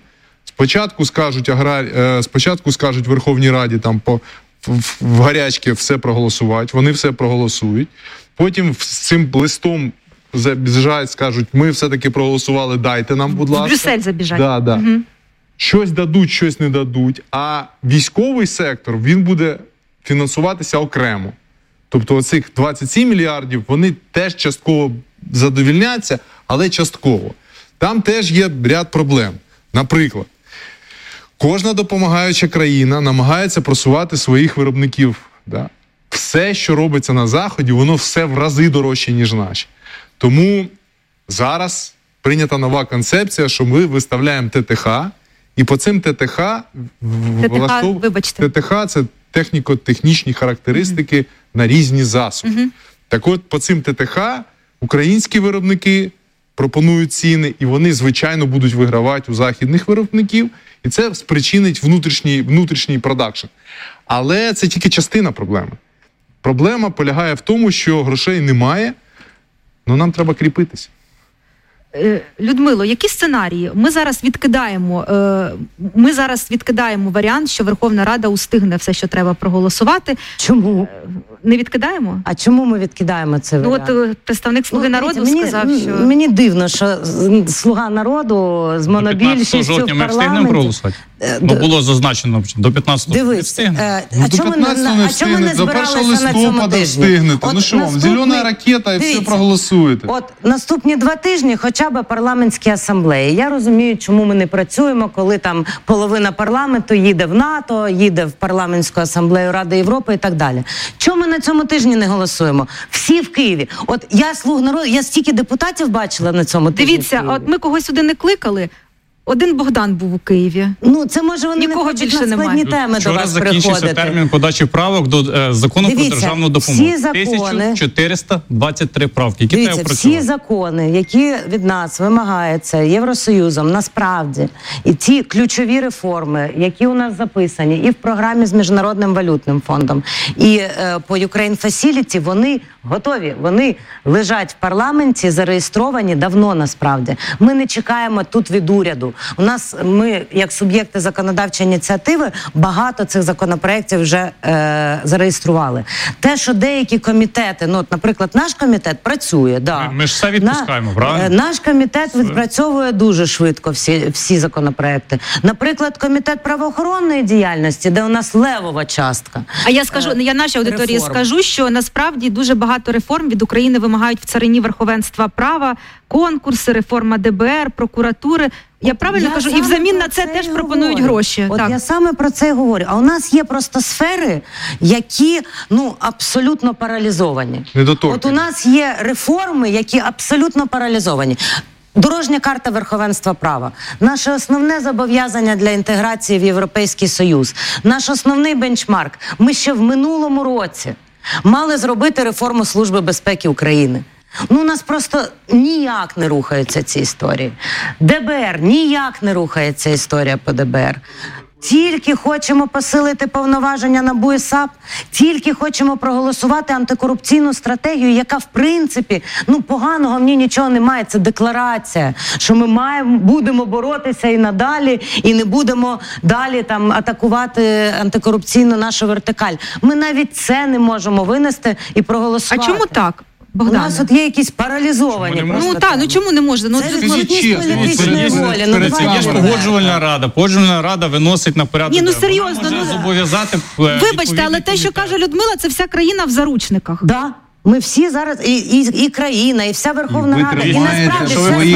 Спочатку скажуть Верховній Раді там в гарячки все проголосувати, вони все проголосують. Потім з цим листом забіжать, скажуть, ми все-таки проголосували, дайте нам, будь ласка. В Брюссель забіжать. Да. Угу. Щось дадуть, щось не дадуть. А військовий сектор, він буде фінансуватися окремо. Тобто оцих 27 мільярдів, вони теж частково задовільняться, але частково. Там теж є ряд проблем. Наприклад, кожна допомагаюча країна намагається просувати своїх виробників. Да? Все, що робиться на Заході, воно все в рази дорожче, ніж наші. Тому зараз прийнята нова концепція, що ми виставляємо ТТХ, і по цим ТТХ це техніко-технічні характеристики на різні засоби. Так от, по цим ТТХ українські виробники пропонують ціни, і вони, звичайно, будуть вигравати у західних виробників, і це спричинить внутрішній продакшн. Але це тільки частина проблеми. Проблема полягає в тому, що грошей немає, але нам треба кріпитися. Людмило, які сценарії? Ми зараз відкидаємо варіант, що Верховна Рада устигне все, що треба проголосувати. Чому? Не відкидаємо? А чому ми відкидаємо цей варіант? Ну, от представник «Слуги народу» сказав, що... Мені дивно, що «Слуга народу» з монобільшістю в парламенті... До 15 жовтня ми встигнемо проголосувати? Ну, було зазначено, до 15 не встигнемо. А чому не збиралися на цьому тижні? Ну що вам, зелена ракета і все проголосуєте? От наступні 2 тижні хоча б парламентські асамблеї. Я розумію, чому ми не працюємо, коли там половина парламенту їде в НАТО, їде в парламентську асамблею Ради Європи і так далі. Чому ми на цьому тижні не голосуємо? Всі в Києві. От я «Слуг народу», я стільки депутатів бачила на цьому тижні. Дивіться, от ми когось сюди не кликали. Один Богдан був у Києві. Ну, це може вони нікого не хочуть більше на складні теми до вас приходити. Вчора закінчився термін подачі правок до закону про державну допомогу. Всі закони, 1423 правки, які треба опрацювати. Всі закони, які від нас вимагаються Євросоюзом, насправді, і ті ключові реформи, які у нас записані і в програмі з Міжнародним валютним фондом, і по Ukraine Facility, вони готові. Вони лежать в парламенті, зареєстровані давно, насправді. Ми не чекаємо тут від уряду. У нас, ми, як суб'єкти законодавчої ініціативи, багато цих законопроєктів вже зареєстрували. Те, що деякі комітети, ну, от, наприклад, наш комітет працює, да. Ми ж все відпускаємо, правильно? Наш комітет відпрацьовує дуже швидко всі законопроєкти. Наприклад, комітет правоохоронної діяльності, де у нас левова частка. А я скажу, я нашій аудиторії скажу, що насправді дуже багато реформ від України вимагають в царині верховенства права, конкурси, реформа ДБР, прокуратури. Я правильно кажу? І взамін на це теж пропонують гроші. От я саме про це і говорю. А у нас є просто сфери, які, ну, абсолютно паралізовані. От у нас є реформи, які абсолютно паралізовані. Дорожня карта верховенства права. Наше основне зобов'язання для інтеграції в Європейський Союз. Наш основний бенчмарк. Ми ще в минулому році мали зробити реформу Служби безпеки України. Ну, у нас просто ніяк не рухаються ці історії. ДБР, ніяк не рухається історія по ДБР. Тільки хочемо посилити повноваження НАБУ і САП, тільки хочемо проголосувати антикорупційну стратегію, яка, в принципі, поганого в ній нічого немає. Це декларація, що ми будемо боротися і надалі, і не будемо далі там атакувати антикорупційну нашу вертикаль. Ми навіть це не можемо винести і проголосувати. А чому так? Богдане. У нас от є якісь паралізовані. Чому не можна? Це відсутність політичної волі. Є ж погоджувальна рада. Погоджувальна рада виносить на порядок. Ні, серйозно. Вона може зобов'язати. Вибачте, але те, що каже Людмила, це вся країна в заручниках. Да. Ми всі зараз, і країна, і вся Верховна Рада, і насправді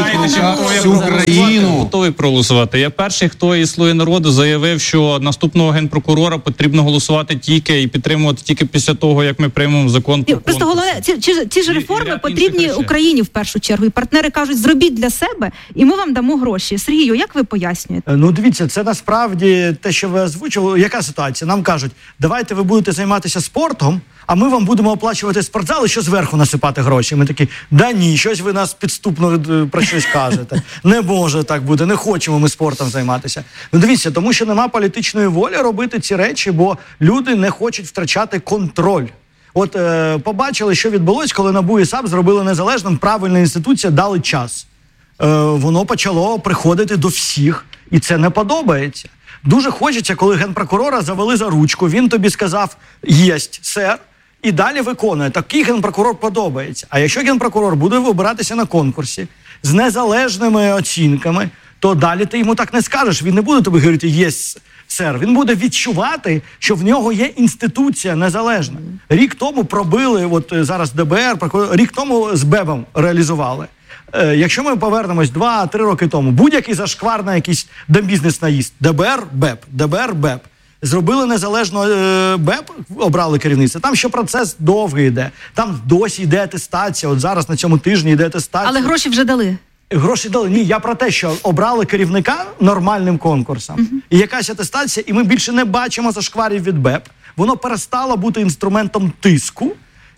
всю країну. Готовий проголосувати. Я перший, хто із «Слуги народу» заявив, що наступного генпрокурора потрібно голосувати тільки і підтримувати тільки після того, як ми приймемо закон про просто головне, ці ж реформи потрібні Україні в першу чергу. І партнери кажуть, зробіть для себе, і ми вам дамо гроші. Сергію, як ви пояснюєте? Дивіться, це насправді те, що ви озвучили. Яка ситуація? Нам кажуть, давайте ви будете займатися спортом, а ми вам будемо оплачувати спортзал і що зверху насипати гроші. Ми такі, да ні, щось ви нас підступно про щось кажете. Не може так бути, не хочемо ми спортом займатися. Дивіться, тому що нема політичної волі робити ці речі, бо люди не хочуть втрачати контроль. От побачили, що відбулось, коли НАБУ і САП зробили незалежним, правильна інституція, дали час. Воно почало приходити до всіх, і це не подобається. Дуже хочеться, коли генпрокурора завели за ручку, він тобі сказав, єсть, сер, і далі виконує. Такий генпрокурор подобається. А якщо генпрокурор буде вибиратися на конкурсі з незалежними оцінками, то далі ти йому так не скажеш. Він не буде тобі говорити «єсть, сер». Він буде відчувати, що в нього є інституція незалежна. Рік тому пробили, от зараз ДБР, рік тому з БЕБом реалізували. Якщо ми повернемось 2-3 роки тому, будь-який зашквар на якийсь бізнес-наїзд, ДБР, БЕП, ДБР, БЕП. Зробили незалежно БЕП, обрали керівництво. Там ще процес довгий йде. Там досі йде атестація. От зараз на цьому тижні йде атестація. Але гроші вже дали. Гроші дали. Ні, я про те, що обрали керівника нормальним конкурсом. І якась атестація, і ми більше не бачимо зашкварів від БЕП. Воно перестало бути інструментом тиску.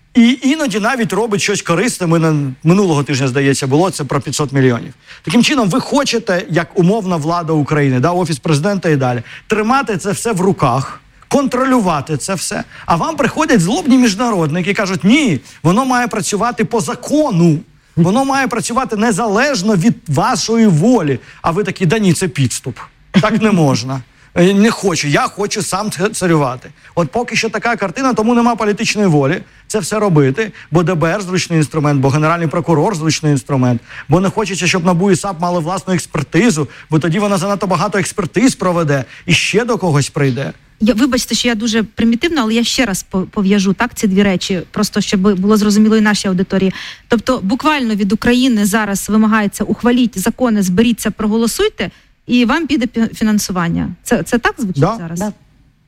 І іноді навіть робить щось корисне. Минулого тижня, здається, було це про 500 мільйонів. Таким чином, ви хочете, як умовна влада України, Офіс президента і далі, тримати це все в руках, контролювати це все. А вам приходять злобні міжнародники і кажуть, ні, воно має працювати по закону. Воно має працювати незалежно від вашої волі. А ви такі, да ні, це підступ. Так не можна. Не хочу, я хочу сам царювати. От поки що така картина, тому нема політичної волі це все робити, бо ДБР зручний інструмент, бо Генеральний прокурор зручний інструмент, бо не хочеться, щоб НАБУ і САП мали власну експертизу, бо тоді вона занадто багато експертиз проведе і ще до когось прийде. Вибачте, що я дуже примітивна, але я ще раз пов'яжу ці дві речі, просто щоб було зрозуміло і нашій аудиторії. Тобто буквально від України зараз вимагається ухваліть закони, зберіться, проголосуйте, і вам піде фінансування. Це так звучить зараз? Да.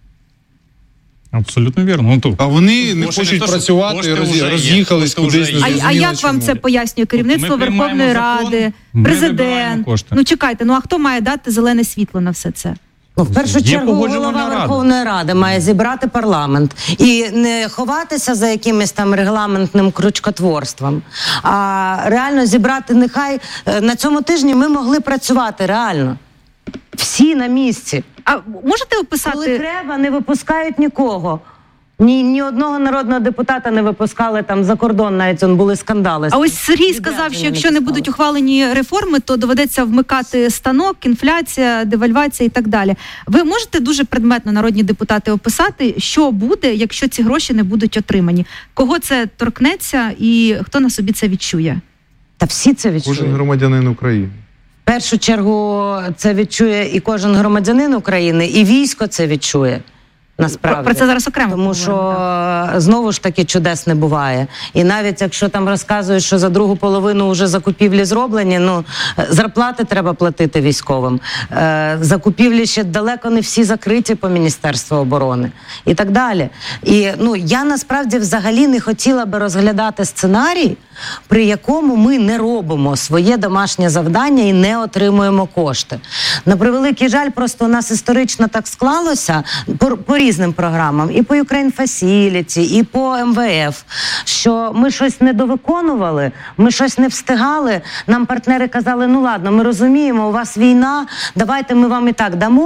Абсолютно вірно. А вони не хочуть працювати, роз'їхались кудись. А як вам це пояснює керівництво Верховної Ради, президент? Чекайте, а хто має дати зелене світло на все це? В першу чергу голова Верховної Ради має зібрати парламент і не ховатися за якимось там регламентним крючкотворством, а реально зібрати, нехай на цьому тижні ми могли працювати реально. Всі на місці. А можете описати? Коли треба, не випускають нікого. Ні одного народного депутата не випускали там за кордон, навіть були скандали. А ось Сергій сказав, що якщо не будуть ухвалені реформи, то доведеться вмикати станок, інфляція, девальвація і так далі. Ви можете дуже предметно, народні депутати, описати, що буде, якщо ці гроші не будуть отримані? Кого це торкнеться і хто на собі це відчує? Та всі це відчують. Кожен громадянин України. В першу чергу це відчує і кожен громадянин України, і військо це відчує. Насправді. Про це зараз окремо. Тому що, знову ж таки, чудес не буває. І навіть якщо там розказують, що за другу половину вже закупівлі зроблені, зарплати треба платити військовим. Закупівлі ще далеко не всі закриті по Міністерству оборони. І так далі. І я насправді взагалі не хотіла би розглядати сценарій, при якому ми не робимо своє домашнє завдання і не отримуємо кошти. На превеликий жаль, просто у нас історично так склалося по різним програмам, і по Ukraine Facility, і по МВФ, що ми щось недовиконували, ми щось не встигали, нам партнери казали, ладно, ми розуміємо, у вас війна, давайте ми вам і так дамо,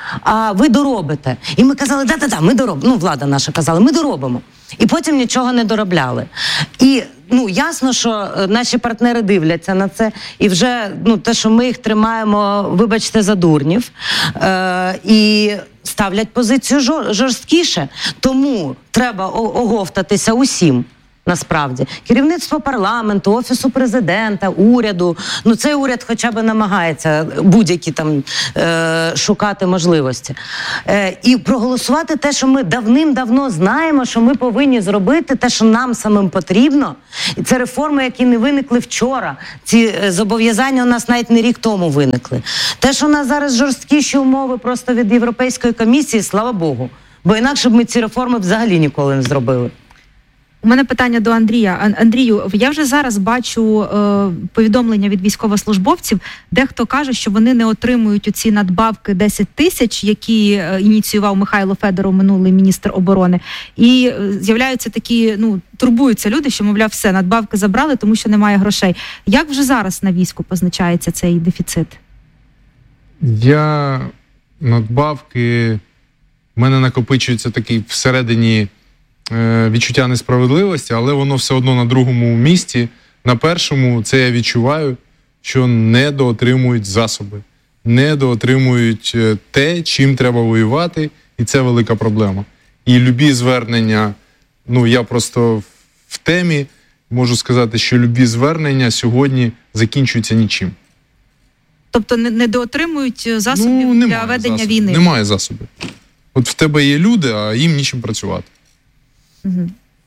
а ви доробите. І ми казали, да, ми доробимо. Влада наша казала, ми доробимо. І потім нічого не доробляли. І ясно, що наші партнери дивляться на це, і вже те, що ми їх тримаємо, вибачте, за дурнів, і ставлять позицію жорсткіше. Тому треба оговтатися усім. Насправді. Керівництво парламенту, Офісу президента, уряду. Цей уряд хоча б намагається будь-які там шукати можливості. І проголосувати те, що ми давним-давно знаємо, що ми повинні зробити, те, що нам самим потрібно. І це реформи, які не виникли вчора. Ці зобов'язання у нас навіть не рік тому виникли. Те, що у нас зараз жорсткіші умови просто від Європейської комісії, слава Богу. Бо інакше б ми ці реформи взагалі ніколи не зробили. У мене питання до Андрія. Андрію, я вже зараз бачу повідомлення від військовослужбовців. Дехто каже, що вони не отримують оці надбавки 10 тисяч, які ініціював Михайло Федоров, минулий міністр оборони. І з'являються такі, турбуються люди, що, мовляв, все, надбавки забрали, тому що немає грошей. Як вже зараз на війську позначається цей дефіцит? Надбавки, в мене накопичується такий всередині відчуття несправедливості, але воно все одно на другому місці. На першому це я відчуваю, що недоотримують засоби, недоотримують те, чим треба воювати, і це велика проблема. І любі звернення, я просто в темі можу сказати, що любі звернення сьогодні закінчуються нічим. Тобто недоотримують засобів для ведення війни? Немає засобів. От в тебе є люди, а їм нічим працювати. Угу.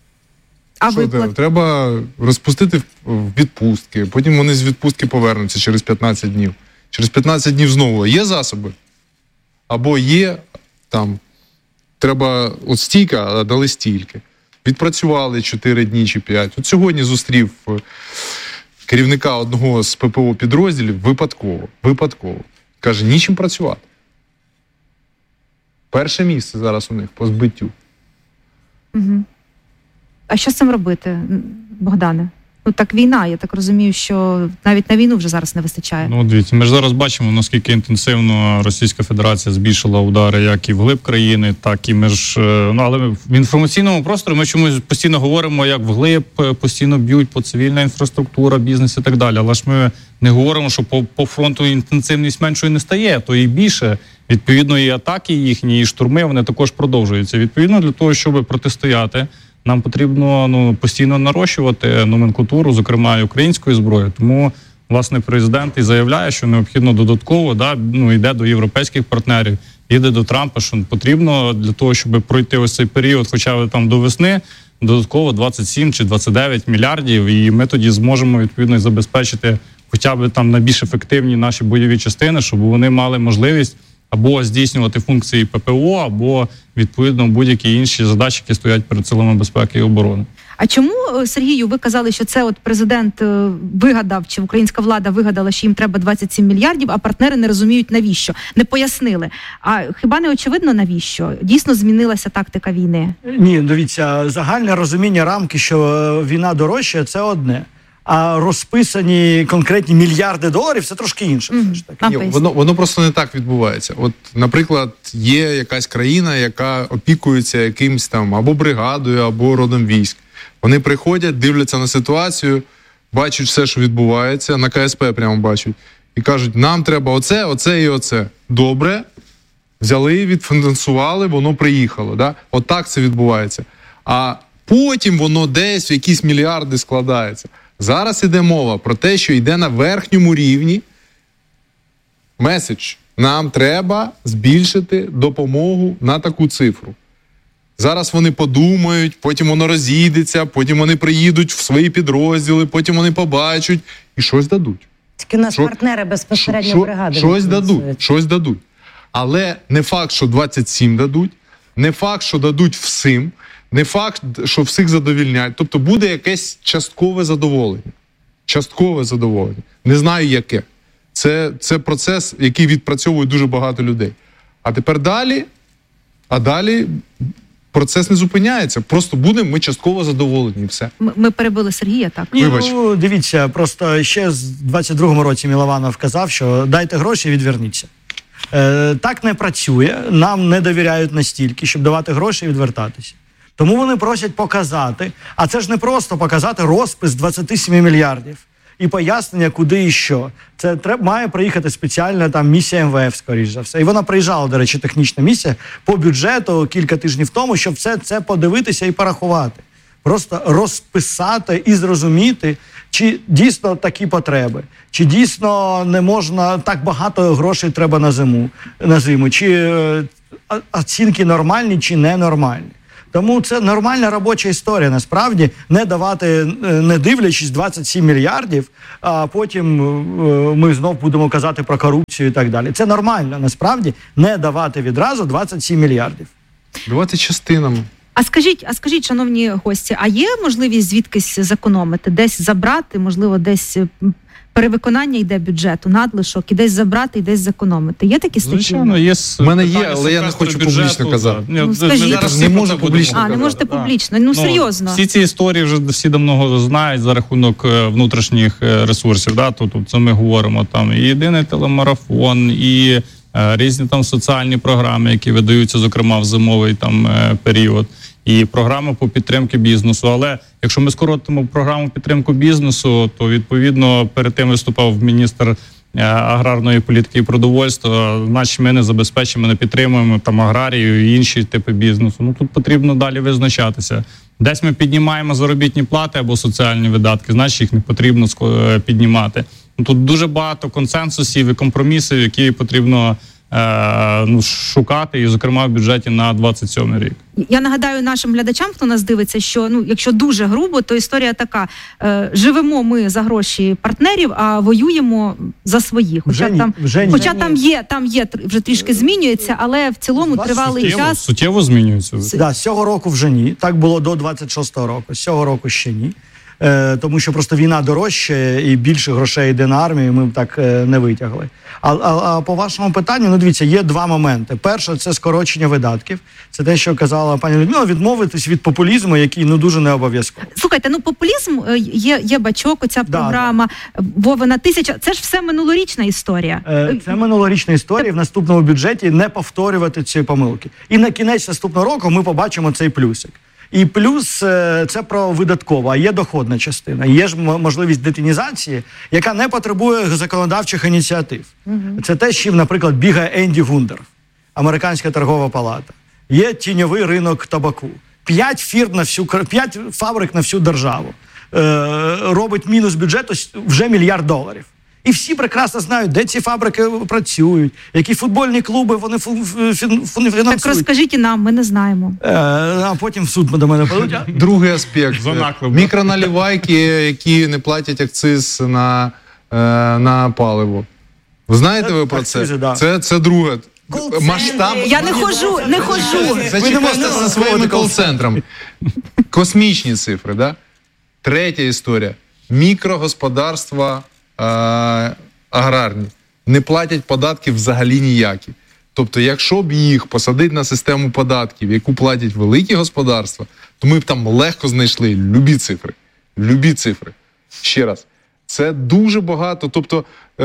Треба розпустити в відпустки, потім вони з відпустки повернуться через 15 днів. Через 15 днів знову є засоби? Або є там, треба от стільки, а дали стільки. Відпрацювали 4 дні чи 5. От сьогодні зустрів керівника одного з ППО підрозділів випадково. Каже, нічим працювати. Перше місце зараз у них по збиттю. Угу. А що з цим робити, Богдане? Так війна, я так розумію, що навіть на війну вже зараз не вистачає. Дивіться, ми ж зараз бачимо, наскільки інтенсивно Російська Федерація збільшила удари як і вглиб країни, так і але в інформаційному просторі ми чомусь постійно говоримо, як вглиб постійно б'ють по цивільна інфраструктура, бізнес і так далі. Але ж ми не говоримо, що по фронту інтенсивність меншою не стає, то і більше. Відповідно, і атаки їхні, і штурми, вони також продовжуються. Відповідно, для того, щоб протистояти, нам потрібно постійно нарощувати номенклатуру, зокрема і української зброї. Тому, власне, президент і заявляє, що необхідно додатково, йде до європейських партнерів, йде до Трампа, що потрібно для того, щоб пройти ось цей період, хоча б там до весни, додатково 27 чи 29 мільярдів, і ми тоді зможемо, відповідно, забезпечити хоча б там найбільш ефективні наші бойові частини, щоб вони мали можливість або здійснювати функції ППО, або, відповідно, будь-які інші задачі, які стоять перед силами безпеки і оборони. А чому, Сергію, ви казали, що це от президент вигадав, чи українська влада вигадала, що їм треба 27 мільярдів, а партнери не розуміють, навіщо? Не пояснили. А хіба не очевидно, навіщо? Дійсно змінилася тактика війни? Ні, дивіться, загальне розуміння рамки, що війна дорожча, це одне. А розписані конкретні мільярди доларів – це трошки інше. Воно просто не так відбувається. От, наприклад, є якась країна, яка опікується якимсь там або бригадою, або родом військ. Вони приходять, дивляться на ситуацію, бачать все, що відбувається, на КСП прямо бачать, і кажуть, нам треба оце і оце. Добре, взяли, відфінансували, воно приїхало. Да? От так це відбувається. А потім воно десь в якісь мільярди складається. Зараз іде мова про те, що йде на верхньому рівні меседж. Нам треба збільшити допомогу на таку цифру. Зараз вони подумають, потім воно розійдеться, потім вони приїдуть в свої підрозділи, потім вони побачать і щось дадуть. Тільки у нас партнери безпосередньо бригади. Щось дадуть. Але не факт, що 27 дадуть, не факт, що дадуть всім, не факт, що всіх задовільняють. Тобто буде якесь часткове задоволення. Не знаю яке. Це процес, який відпрацьовує дуже багато людей. А тепер далі процес не зупиняється. Просто будемо ми частково задоволені. Все. Ми перебили Сергія, так? Дивіться, просто ще в 22-му році Милованов казав, що дайте гроші і відверніться. Так не працює, нам не довіряють настільки, щоб давати гроші і відвертатися. Тому вони просять показати, а це ж не просто показати розпис 27 мільярдів і пояснення, куди і що. Це має приїхати спеціальна там місія МВФ, скоріш за все. І вона приїжджала, до речі, технічна місія по бюджету кілька тижнів тому, щоб все це подивитися і порахувати. Просто розписати і зрозуміти, чи дійсно такі потреби, чи дійсно не можна, так багато грошей треба на зиму, чи оцінки нормальні, чи ненормальні. Тому це нормальна робоча історія, насправді, не давати, не дивлячись 27 мільярдів, а потім ми знов будемо казати про корупцію і так далі. Це нормально, насправді, не давати відразу 27 мільярдів. Давати частинами. А скажіть, шановні гості, а є можливість звідкись зекономити? Десь забрати, можливо, десь перевиконання йде бюджету, надлишок, і десь забрати, і десь зекономити. Є такі статті? Звичайно, є. У мене є, але я не хочу публічно казати. Скажіть. Зараз не можу публічно казати. Не можете публічно. Серйозно. Всі ці історії вже всі давно знають за рахунок внутрішніх ресурсів. Да? Тут це ми говоримо там і єдиний телемарафон, і різні там соціальні програми, які видаються, зокрема, в зимовий там період, і програми по підтримці бізнесу. Але якщо ми скоротимо програму підтримку бізнесу, то, відповідно, перед тим виступав міністр аграрної політики і продовольства, значить ми не забезпечимо, не підтримуємо там аграрію і інші типи бізнесу. Ну, тут потрібно далі визначатися. Десь ми піднімаємо заробітні плати або соціальні видатки, значить їх не потрібно піднімати. Ну, тут дуже багато консенсусів і компромісів, які потрібно шукати, і, зокрема, в бюджеті на 27 рік. Я нагадаю нашим глядачам, хто нас дивиться, що, якщо дуже грубо, то історія така. Живемо ми за гроші партнерів, а воюємо за своїх. Хоча там є, вже трішки змінюється, але в цілому тривалий час... Суттєво змінюється. Да, з цього року вже ні. Так було до 26-го року. З цього року ще ні. Тому що просто війна дорожчає і більше грошей йде на армію, ми б так не витягли. А по вашому питанню, дивіться, є два моменти. Перше, це скорочення видатків. Це те, що казала пані Людмила, відмовитись від популізму, який дуже не обов'язково. Слухайте, популізм, є бачок, оця програма, Вовина 1000, це ж все минулорічна історія. Це минулорічна історія, в наступному бюджеті не повторювати ці помилки. І на кінець наступного року ми побачимо цей плюсик. І плюс це про видаткову, а є доходна частина. Є ж можливість детінізації, яка не потребує законодавчих ініціатив. Це те, з чим, наприклад, бігає Енді Гундер, Американська торгова палата. Є тіньовий ринок табаку. 5 фабрик на всю державу. Робить мінус бюджету вже $1 мільярд. І всі прекрасно знають, де ці фабрики працюють, які футбольні клуби вони фінансують. Так розкажіть і нам, ми не знаємо. А потім в суд до мене падуть. Другий аспект. Мікроналивайки, які не платять акциз на паливо. Ви знаєте ви про це? Це друге. Масштаб... Я не хожу. Зачекайте зі своїми кол-центрами. Космічні цифри, да? Третя історія. Мікрогосподарства аграрні не платять податків взагалі ніякі. Тобто, якщо б їх посадити на систему податків, яку платять великі господарства, то ми б там легко знайшли любі цифри. Ще раз. Це дуже багато. Тобто,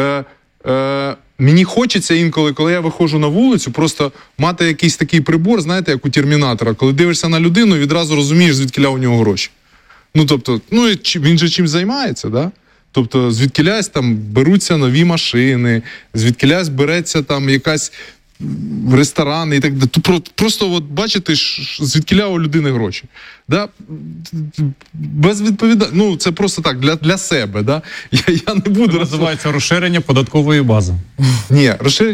мені хочеться інколи, коли я виходжу на вулицю, просто мати якийсь такий прибор, знаєте, як у Термінатора. Коли дивишся на людину, відразу розумієш, звідкіля у нього гроші. Він же чим займається, да? Тобто, звідкілясь там беруться нові машини, звідкілясь береться там якась ресторани і так далі. Просто от бачите, звідкіля у людини гроші. Да? Безвідповідально. Це просто так, для себе. Да? Я не буду... Це називається розширення податкової бази. Ні,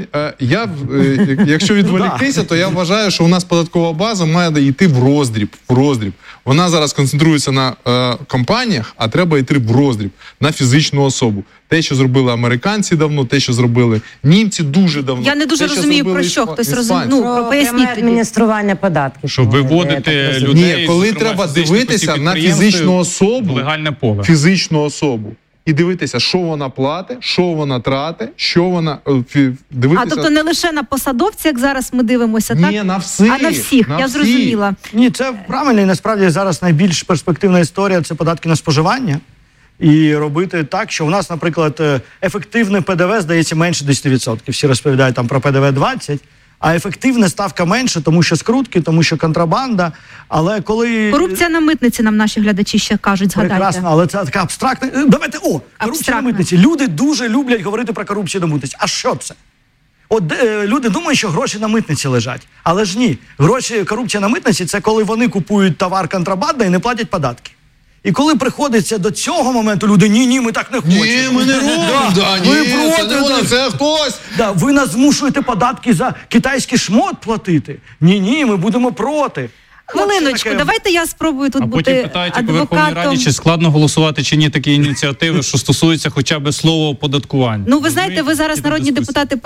якщо відволіктися, то я вважаю, що у нас податкова база має йти в роздріб. Вона зараз концентрується на компаніях, а треба йти в роздріб, на фізичну особу. Те, що зробили американці давно, те, що зробили німці дуже давно. Я не дуже розумію, про що хтось розуміє. Поясніть адміністрування податків. Щоб виводити людей... Ні, коли треба дивитися на фізичну особу, легальне поле. Фізичну особу. І дивитися, що вона платить, що вона тратить, що вона... Дивитися... тобто не лише на посадовці, як зараз ми дивимося, так? Ні, на всіх. А на всіх, я зрозуміла. Ні, це правильно, і насправді зараз найбільш перспективна історія – це податки на споживання. і робити так, що у нас, наприклад, ефективне ПДВ, здається, менше 10%. Всі розповідають там про ПДВ 20%, а ефективна ставка менше, тому що скрутки, тому що контрабанда. Але коли... Корупція на митниці, нам наші глядачі ще кажуть, згадайте. Прекрасно, але це така абстрактна... Давайте, корупція на митниці. Люди дуже люблять говорити про корупцію на митниці. А що це? От люди думають, що гроші на митниці лежать. Але ж ні. Корупція на митниці – це коли вони купують товар контрабандно і не платять податки. І коли приходиться до цього моменту, люди, ні, ми так не хочемо. Ні, ми не робимо, це хтось. Ви нас змушуєте податки за китайський шмот платити. Ні, ми будемо проти. Хвилиночку, давайте я спробую тут бути адвокатом. А потім питають у Верховній Раді, чи складно голосувати, чи ні такі ініціативи, що стосуються хоча б слова оподаткування. Ну, ви знаєте, ви зараз народні депутати